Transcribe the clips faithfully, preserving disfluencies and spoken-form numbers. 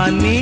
कहानी।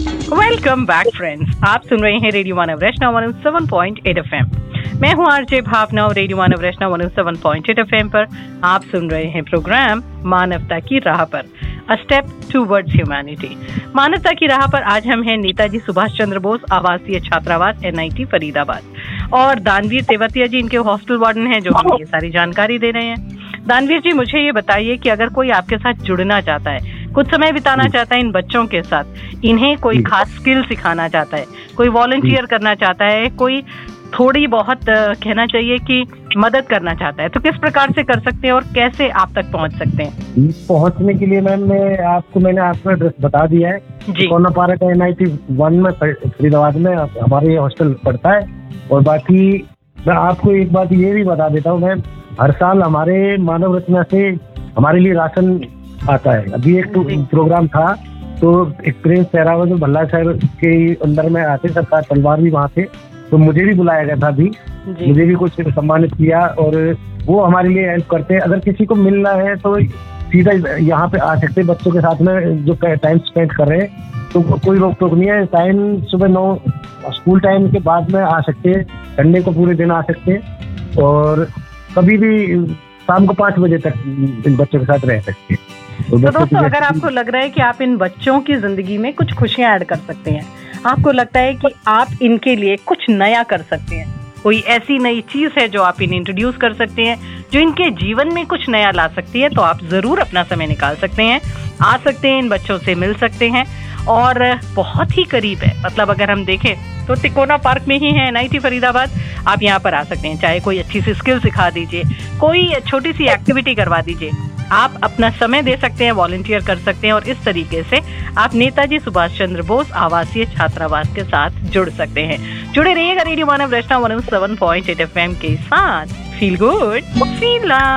Welcome back friends, आप सुन रहे हैं रेडियो मानव वैष्णव one O seven point eight F M. मैं हूं आरजे भावना और रेडियो मानव वैष्णव one O seven point eight F M पर आप सुन रहे हैं प्रोग्राम मानवता की राह पर, अ स्टेप टूवर्ड्स ह्यूमैनिटी। मानवता की राह पर आज हम हैं नेताजी सुभाष चंद्र बोस आवासीय छात्रावास एन आई टी फरीदाबाद और दानवीर तेवतिया जी इनके हॉस्टल वार्डन हैं जो हमें ये सारी जानकारी दे रहे हैं। दानवीर जी, मुझे ये बताइए कि अगर कोई आपके साथ जुड़ना चाहता है, कुछ समय बिताना चाहता है इन बच्चों के साथ, इन्हें कोई खास स्किल सिखाना चाहता है, कोई वॉलंटियर करना चाहता है, कोई थोड़ी बहुत कहना चाहिए कि मदद करना चाहता है, तो किस प्रकार से कर सकते हैं और कैसे आप तक पहुंच सकते हैं? पहुंचने के लिए मैम मैं आपको मैंने आपका एड्रेस बता दिया है जी। कोना park N I T one में फरीदाबाद में हमारे ये हॉस्टल पड़ता है। और बाकी मैं आपको एक बात ये भी बता देता हूँ मैम, हर साल हमारे मानव रचना से हमारे लिए राशन आता है। अभी एक प्रोग्राम था तो एक प्रिंस सहरावत में भल्ला शहर के अंदर में आते सरकार तलवार भी वहाँ थे, तो मुझे भी बुलाया गया था अभी, मुझे भी कुछ सम्मानित किया और वो हमारे लिए हेल्प करते हैं। अगर किसी को मिलना है तो सीधा यहाँ पे आ सकते हैं, बच्चों के साथ में जो टाइम स्पेंड कर रहे हैं तो कोई रोक टोक नहीं है। टाइम सुबह नौ स्कूल टाइम के बाद में आ सकते हैं, संडे को पूरे दिन आ सकते हैं और कभी भी शाम को पाँच बजे तक इन बच्चों के साथ रह सकते हैं। तो, तो दोस्तों, अगर आपको लग रहा है कि आप इन बच्चों की जिंदगी में कुछ खुशियां ऐड कर सकते हैं, आपको लगता है कि आप इनके लिए कुछ नया कर सकते हैं, कोई ऐसी नई चीज है जो आप इन्हें इंट्रोड्यूस कर सकते हैं जो इनके जीवन में कुछ नया ला सकती है, तो आप जरूर अपना समय निकाल सकते हैं, आ सकते हैं, इन बच्चों से मिल सकते हैं। और बहुत ही करीब है, मतलब अगर हम देखें तो तिकोना पार्क में ही है एन आई टी फरीदाबाद। आप यहाँ पर आ सकते हैं, चाहे कोई अच्छी सी स्किल सिखा दीजिए, कोई छोटी सी एक्टिविटी करवा दीजिए, आप अपना समय दे सकते हैं, वॉलंटियर कर सकते हैं और इस तरीके से आप नेताजी सुभाष चंद्र बोस आवासीय छात्रावास के साथ जुड़ सकते हैं। जुड़े रहिएगा रेडियो मानव वैष्णव one O seven point eight F M के साथ। Feel good, feel love.